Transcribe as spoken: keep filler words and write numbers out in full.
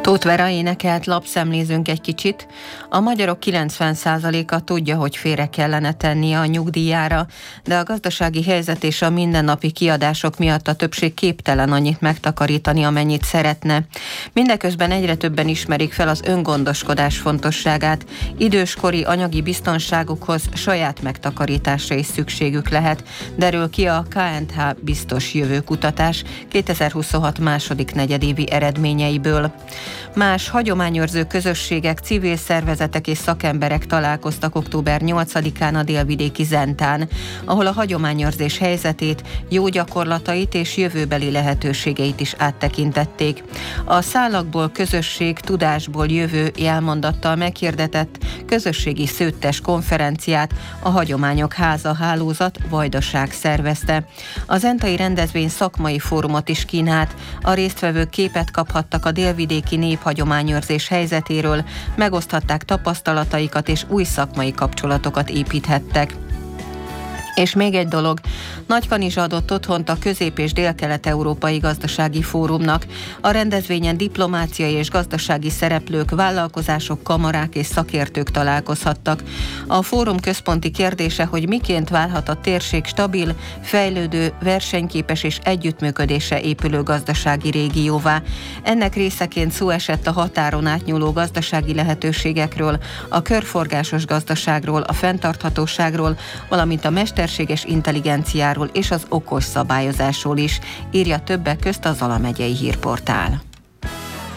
Tóth Vera énekelt Lapszemlézünk egy kicsit. A magyarok kilencven százaléka tudja, hogy félre kellene tennie a nyugdíjára, de a gazdasági helyzet és a mindennapi kiadások miatt a többség képtelen annyit megtakarítani, amennyit szeretne. Mindeközben egyre többen ismerik fel az öngondoskodás fontosságát. Időskori anyagi biztonságukhoz saját megtakarításra is szükségük lehet, derül ki a ká en há Biztos Jövő kutatás kétezer-huszonhat második negyedévi eredményeiből. Más hagyományőrző közösségek, civil szervezetek és szakemberek találkoztak október nyolcadikán a délvidéki Zentán, ahol a hagyományőrzés helyzetét, jó gyakorlatait és jövőbeli lehetőségeit is áttekintették. A szálakból közösség, tudásból jövő jelmondattal meghirdetett közösségi szőttes konferenciát a Hagyományok Háza hálózat Vajdaság szervezte. A zentai rendezvény szakmai fórumot is kínált, a résztvevők képet kaphattak a délvidéki néphagyományőrzés helyzetéről, megoszthatták tapasztalataikat és új szakmai kapcsolatokat építhettek. És még egy dolog, Nagykanizsa adott otthont a Közép- és Dél-Kelet-Európai Gazdasági Fórumnak. A rendezvényen diplomáciai és gazdasági szereplők, vállalkozások, kamarák és szakértők találkozhattak. A fórum központi kérdése, hogy miként válhat a térség stabil, fejlődő, versenyképes és együttműködésre épülő gazdasági régióvá. Ennek részeként szó esett a határon átnyúló gazdasági lehetőségekről, a körforgásos gazdaságról, a fenntarthatóságról, valamint a mesterséges intelligenciáról és az okos szabályozásról is, írja többek közt a Zala megyei hírportál.